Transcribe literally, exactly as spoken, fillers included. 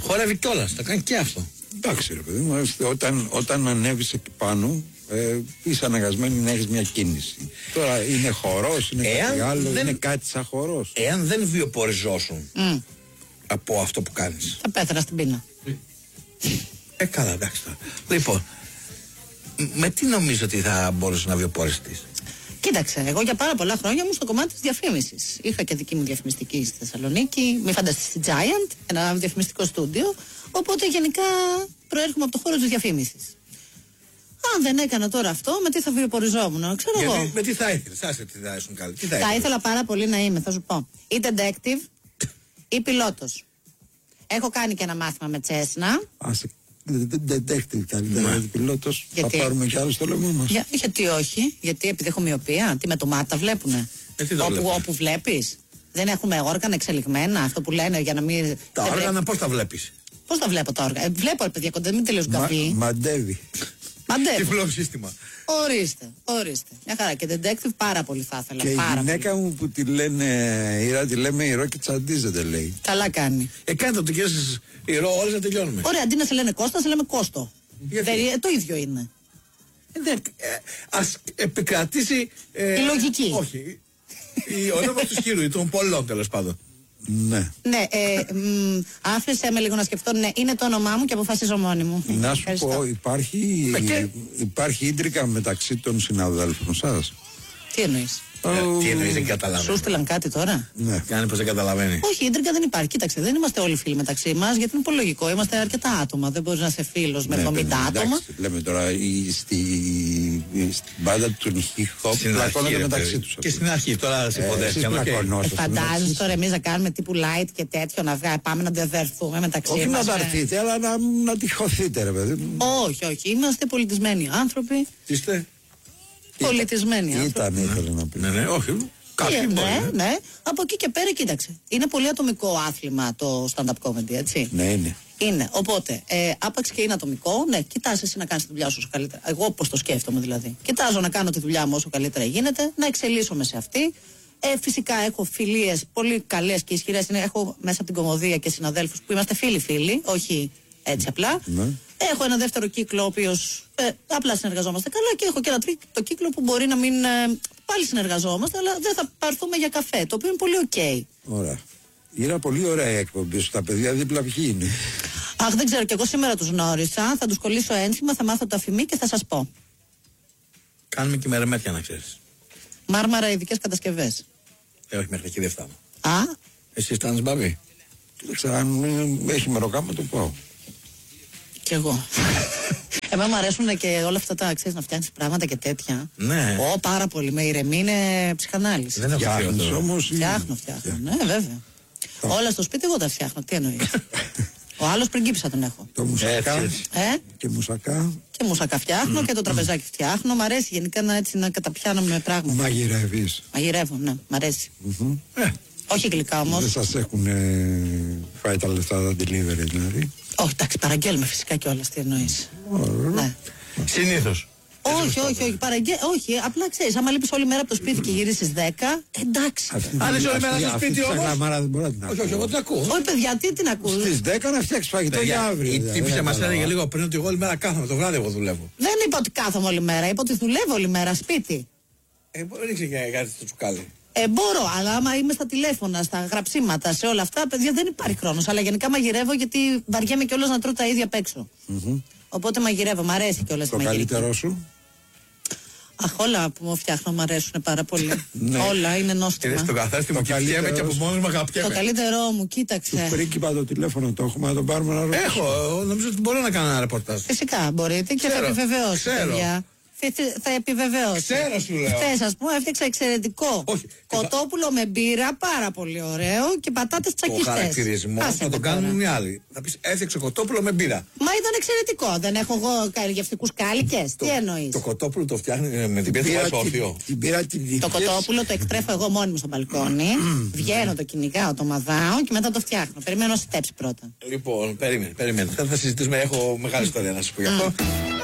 Χορεύει κιόλας, θα κάνει και αυτό. Εντάξει, ρε παιδί μου, όταν, όταν ανέβεις εκεί πάνω, ε, είσαι αναγκασμένη να έχεις μια κίνηση. Τώρα είναι χορός, είναι εάν κάτι άλλο, δεν, είναι κάτι σαν χορός. Εάν δεν βιοποριζόσουν mm. από αυτό που κάνεις, θα πέθανα στην πείνα. Ε, καλά, εντάξει. Λοιπόν, με τι νομίζω ότι θα μπορούσε να βιοποριστείς? Κοίταξε, εγώ για πάρα πολλά χρόνια ήμουν στο κομμάτι της διαφήμισης. Είχα και δική μου διαφημιστική στη Θεσσαλονίκη, μη φανταστείς στη Giant, ένα διαφημιστικό στούντιο. Οπότε γενικά προέρχομαι από το χώρο της διαφήμισης. Αν δεν έκανα τώρα αυτό, με τι θα βιοποριζόμουν, ξέρω γιατί, εγώ. Με τι θα ήθελες, άσε τι θα ήσουν καλή. Θα, θα ήθελα πάρα πολύ να είμαι, θα σου πω. Ή detective ή πιλότος. Έχω κάνει και ένα μάθημα με Τσέσνα. Άσε. Detective καλύτερα, γιατί πιλότος θα πάρουμε κι άλλο στο λαιμό μας. Για, γιατί όχι, γιατί επειδή έχω μοιοπία, τι με το μάτι τα βλέπουνε. Ε, το όπου, βλέπω. όπου βλέπεις, δεν έχουμε όργανα εξελιγμένα, αυτό που λένε για να μην. Τα όργανα βρέ... πώς τα βλέπεις? Πώς τα βλέπω τα όργανα? Ε, βλέπω ρε παιδιά, κοντά μην τελείως γκαφί. Μαντεύει. Μαντεύει. Τυφλό σύστημα. Ορίστε, ορίστε. Μια χαρά. Και detective πάρα πολύ θα ήθελα. Και πάρα η γυναίκα πολύ. μου που τη λένε Ήρα, τη λέμε Ηρώ και τσαντίζεται, λέει. Καλά κάνει. Ε, κάντε το και εσείς Ηρώ, όλες να τελειώνουμε. Ωραία, αντί να σε λένε Κώστα, σε λέμε Κώστο. Δεν, το ίδιο είναι. Ε, δε, ε, ας επικρατήσει. Ε, η λογική. Όχι. Η ονόμα του σκύρου ή των πολλών τέλος πάντων. Ναι. Ναι, ε, μ, άφησε με λίγο να σκεφτώ. Ναι, είναι το όνομά μου και αποφασίζω μόνη μου. Να σου Ευχαριστώ. πω, υπάρχει, και... υπάρχει ίντρικα μεταξύ των συναδέλφων σας. Τι εννοείς? Ε, τι εννοείς, δεν καταλαβαίνω. Σου στείλαν κάτι τώρα? Ναι. Κάνει πως δεν καταλαβαίνει. Όχι, ίντρικα δεν υπάρχει. Κοίταξε, δεν είμαστε όλοι φίλοι μεταξύ μας, γιατί είναι πολύ λογικό. Είμαστε αρκετά άτομα. Δεν μπορεί να είσαι φίλος με ναι, εβδομήντα ναι, άτομα. Εντάξει, λέμε τώρα η, στη, στην μπάντα του νυχή χοπ πλακώνονται μεταξύ τους. Και στην αρχή τώρα σε υποδέχτηκαν. Ε, φαντάζεσαι τώρα εμείς να κάνουμε τύπου light και τέτοιο, να βγάλουμε, πάμε να διαδερθούμε μεταξύ μας. Όχι να δαρθείτε, αλλά να, να τυχωθείτε, ρε παιδί μου. Όχι, όχι. Είμαστε πολιτισμένοι άνθρωποι. Είστε. Πολιτισμένοι άνθρωποι. Ήταν, ήθελα να πει. Ναι, ναι, όχι. Κάποιοι μπορεί. Ναι, ναι. Από εκεί και πέρα, κοίταξε. Είναι πολύ ατομικό άθλημα το stand-up comedy, έτσι. Ναι, είναι. Είναι. Οπότε, ε, άπαξ και είναι ατομικό, ναι, κοιτάς εσύ να κάνεις τη δουλειά σου όσο καλύτερα. Εγώ όπως το σκέφτομαι δηλαδή. Κοιτάζω να κάνω τη δουλειά μου όσο καλύτερα γίνεται, να εξελίσσομαι σε αυτή. Ε, φυσικά έχω φιλίες πολύ καλές και ισχυρές. Έχω μέσα από την κομμωδία και συναδέλφους που είμαστε φίλοι-φίλοι, όχι έτσι απλά. Ναι. Έχω ένα δεύτερο κύκλο, ο οποίος ε, απλά συνεργαζόμαστε καλά, και έχω και ένα τρίτο κύκλο που μπορεί να μην. Ε, πάλι συνεργαζόμαστε, αλλά δεν θα πάρθουμε για καφέ, το οποίο είναι πολύ οκ. Okay. Ωραία. Είναι πολύ ωραία η εκπομπή σου. Τα παιδιά δίπλα ποιοι είναι? Αχ, δεν ξέρω, και εγώ σήμερα τους γνώρισα. Θα τους κολλήσω ένσημα, θα μάθω το αφημί και θα σας πω. Κάνουμε και μερεμέτια, να ξέρεις. Μάρμαρα, ειδικές κατασκευές. Ε, όχι, μέχρι εκεί δεν φτάνω. Α. Εσύ φτάνεις, μπαμπή? Κοίταξε, αν έχει μεροκάμα το πάω. Κι εγώ. Εμένα μου αρέσουν και όλα αυτά τα, ξέρεις, να φτιάχνεις πράγματα και τέτοια. Ναι. Ω, πάρα πολύ. Με ηρεμεί, είναι ψυχανάλυση. Δεν έχω φτιάχνεις όμως. Φτιάχνω, φτιάχνω. Ναι, βέβαια. Όλα στο σπίτι εγώ τα φτιάχνω. Τι εννοείς? Ο άλλος πριγκίπισσα τον έχω. Το μουσακά. Ε? Και μουσακά. Και μουσακά φτιάχνω και το τραπεζάκι φτιάχνω. Μ' αρέσει γενικά να, έτσι, να καταπιάνω με πράγματα. Μαγειρεύεις. Μαγειρεύω, ναι, μ' αρέσει. Mm-hmm. Ε. Όχι γλυκά όμως. Δεν σας έχουν ε, φάει τα λεφτά τα delivery δηλαδή? Όχι, εντάξει, παραγγέλνουμε φυσικά κιόλας. Τι εννοείς? Ναι. Συνήθως. Όχι, όχι, όχι, παραγγέ... όχι, απλά ξέρεις, άμα λείπεις όλη μέρα από το σπίτι και γυρίσεις δέκα, εντάξει. Αν είσαι όλη μέρα στο σπίτι όμως. Αυτή δεν μπορεί να την ακούω. Όχι, όχι, εγώ την ακούω. Όχι, παιδιά, τι την ακούς? Στις δέκα να φτιάξεις φαγητό για αύριο. Η τύπησα μας έλεγε λίγο πριν ότι εγώ όλη μέρα κάθομαι, το βράδυ εγώ δουλεύω. Δεν είπα ότι κάθομαι όλη μέρα, είπα ότι δουλεύω όλη μέρα σπίτι. Ε, μπορεί να ρίξει κάτι στο τσουκάλι. Ε, μπορώ, αλλά άμα είμαι στα τηλέφωνα, στα γραψίματα, σε όλα αυτά, παιδιά, δεν υπάρχει χρόνος. Αλλά γενικά μαγειρεύω, γιατί βαριέμαι κιόλας να τρώω τα ίδια απ' έξω. Mm-hmm. Οπότε μαγειρεύω, μ' αρέσει κιόλας η μαγειρική. Το καλύτερό σου? Αχ, όλα που μου φτιάχνω μου αρέσουν πάρα πολύ. Όλα είναι νόστιμα. Και στο καθάρισμα και πιέμαι και από μόνος μου αγαπιέμαι. Το καλύτερό μου, κοίταξε. Του πρίγκιπα το τηλέφωνο το έχουμε, να τον πάρουμε να ρωτήσουμε. Έχω, νομίζω ότι μπορώ να κάνω ένα ρεπορτάζ. Φυσικά μπορείτε και Ξέρω, θα επιβεβαιώσω, ξέρω. παιδιά. Θα επιβεβαιώσω. Ξέρω, σου λέω. Χθες, ας πούμε, έφτιαξα εξαιρετικό Όχι. κοτόπουλο με μπύρα, πάρα πολύ ωραίο, και πατάτες Το τσακιστές. χαρακτηρισμό Άσε θα με το τώρα. κάνουν οι άλλοι. Θα πεις έφτιαξε κοτόπουλο με μπύρα. Μα ήταν εξαιρετικό. Δεν έχω εγώ καλλιευτικούς κάλικες. Τι εννοείς? Το κοτόπουλο το φτιάχνει με την πίεση του όρθιο. Την πήρα την δική. Το κοτόπουλο το εκτρέφω εγώ μόνη μου στο μπαλκόνι. Βγαίνω, το κυνηγάω, το μαδάω και μετά το φτιάχνω. Περιμένω να στέψει πρώτα. Λοιπόν, περίμενε, περίμενε. Θα, θα συζητήσουμε, έχω μεγάλη ιστορία να σου πω γι' αυτό.